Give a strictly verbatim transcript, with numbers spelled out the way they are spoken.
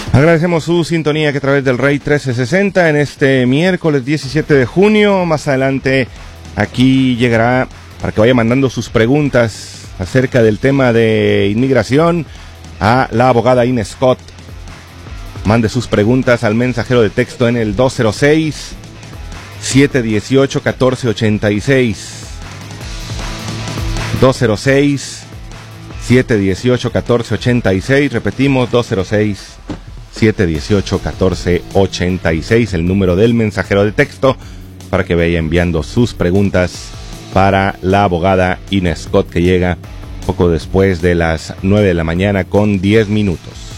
Agradecemos su sintonía que a través del Rey trece sesenta en este miércoles diecisiete de junio. Más adelante aquí llegará para que vaya mandando sus preguntas acerca del tema de inmigración a la abogada Ines Scott. Mande sus preguntas al mensajero de texto en el dos cero seis, siete uno ocho, uno cuatro ocho seis. dos cero seis, siete uno ocho, uno cuatro ocho seis. Repetimos, dos cero seis, siete uno ocho, uno cuatro ocho seis, el número del mensajero de texto, para que vaya enviando sus preguntas para la abogada Ines Scott, que llega poco después de las nueve de la mañana con diez minutos.